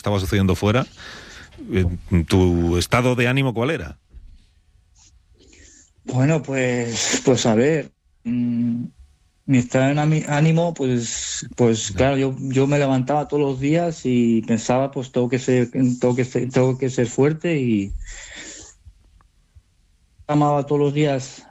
estaba sucediendo fuera, ¿tu estado de ánimo cuál era? Bueno, pues a ver, mi estado en ánimo, pues claro, yo me levantaba todos los días y pensaba, pues tengo que ser fuerte y llamaba todos los días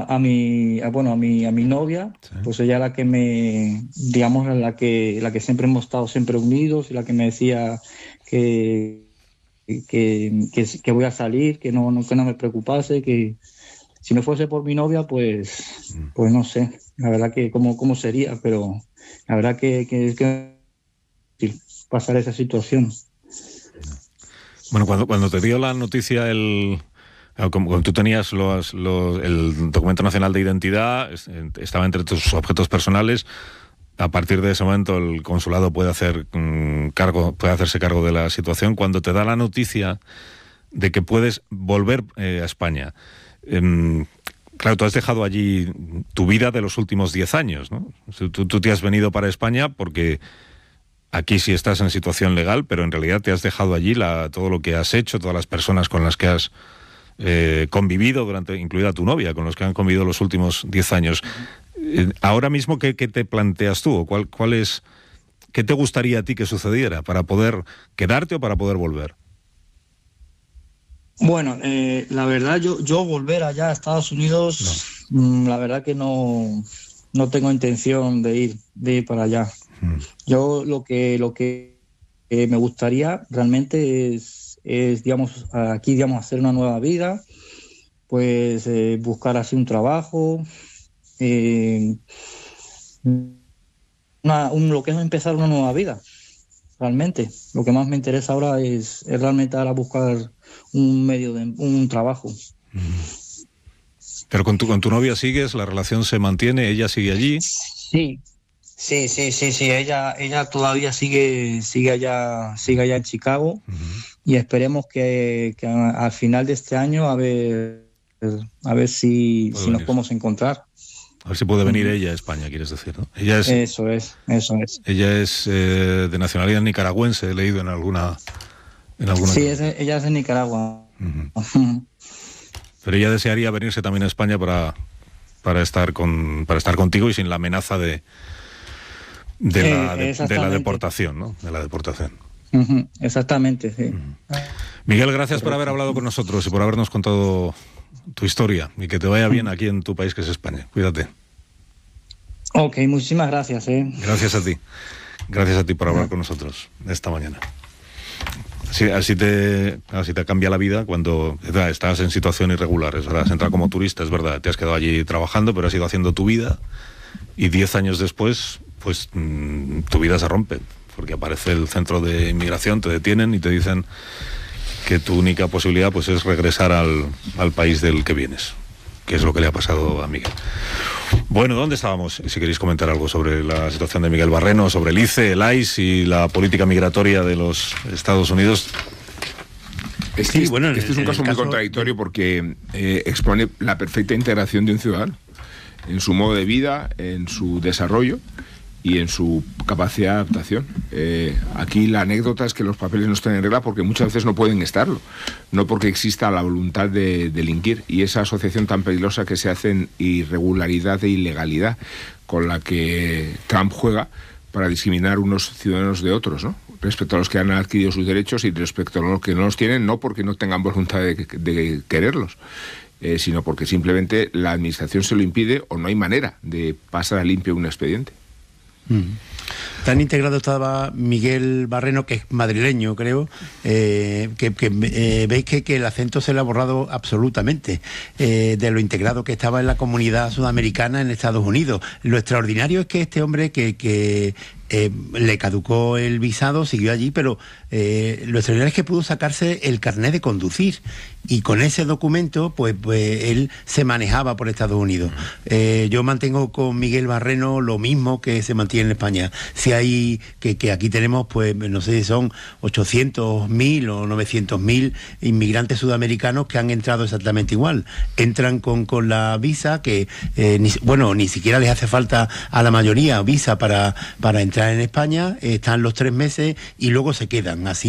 a mi novia, Sí. pues ella la que digamos, la que siempre hemos estado siempre unidos y la que me decía que, que voy a salir, que no me preocupase, que si no fuese por mi novia, pues no sé, la verdad que cómo sería, pero la verdad que pasar esa situación. Bueno, cuando te dio la noticia como tú tenías el documento nacional de identidad, estaba entre tus objetos personales. A partir de ese momento el consulado puede hacerse cargo de la situación. Cuando te da la noticia de que puedes volver a España, claro, tú has dejado allí tu vida de los últimos 10 años, ¿no? Tú te has venido para España porque aquí sí estás en situación legal, pero en realidad te has dejado allí todo lo que has hecho, todas las personas con las que has convivido, incluida tu novia, con los que han convivido los últimos 10 años. Ahora mismo, ¿qué te planteas tú? ¿Qué te gustaría a ti que sucediera para poder quedarte o para poder volver? Bueno, la verdad, yo volver allá a Estados Unidos, la verdad que no tengo intención de ir para allá. Yo lo que me gustaría realmente es, digamos, aquí, digamos, hacer una nueva vida, pues buscar así un trabajo, lo que es empezar una nueva vida. Realmente, lo que más me interesa ahora es realmente ahora buscar un trabajo. Pero con tu novia sigues, la relación se mantiene, ella sigue allí. Sí. Sí. Ella todavía sigue allá en Chicago. Y esperemos que al final de este año a ver si nos podemos encontrar. A ver si puede venir ella a España, quieres decir, ¿no? Eso es. Ella es de nacionalidad nicaragüense, he leído en alguna. Sí, ella es de Nicaragua. Pero ella desearía venirse también a España para estar contigo y sin la amenaza de la deportación, ¿no? De la deportación. Exactamente, sí. Miguel, gracias por haber hablado con nosotros y por habernos contado tu historia, y que te vaya bien aquí en tu país, que es España. Cuídate. Ok, muchísimas gracias. Gracias a ti por hablar con nosotros esta mañana. Así te cambia la vida cuando estás en situación irregular. Ahora has entrado como turista, es verdad, te has quedado allí trabajando, pero has ido haciendo tu vida, y 10 años después, pues tu vida se rompe, porque aparece el centro de inmigración, te detienen y te dicen que tu única posibilidad pues es regresar al país del que vienes, que es lo que le ha pasado a Miguel. Bueno, ¿dónde estábamos? Si queréis comentar algo sobre la situación de Miguel Barreno, sobre el ICE, el ICE y la política migratoria de los Estados Unidos. Este es un caso muy contradictorio porque expone la perfecta integración de un ciudadano en su modo de vida, en su desarrollo y en su capacidad de adaptación. Aquí la anécdota es que los papeles no están en regla porque muchas veces no pueden estarlo, no porque exista la voluntad de delinquir, y esa asociación tan peligrosa que se hace en irregularidad e ilegalidad con la que Trump juega para discriminar unos ciudadanos de otros, ¿no? Respecto a los que han adquirido sus derechos y respecto a los que no los tienen, no porque no tengan voluntad de quererlos, sino porque simplemente la administración se lo impide o no hay manera de pasar a limpio un expediente. Tan integrado estaba Miguel Barreno, que es madrileño, creo, veis que el acento se le ha borrado absolutamente, de lo integrado que estaba en la comunidad sudamericana en Estados Unidos. Lo extraordinario es que este hombre que le caducó el visado, siguió allí, pero lo extraordinario es que pudo sacarse el carnet de conducir, y con ese documento pues él se manejaba por Estados Unidos. Yo mantengo con Miguel Barreno lo mismo que se mantiene en España. Si hay que aquí tenemos, pues no sé si son 800.000 o 900.000 inmigrantes sudamericanos que han entrado exactamente igual. Entran con la visa que ni siquiera les hace falta a la mayoría visa para entrar en España, están los 3 meses y luego se quedan así.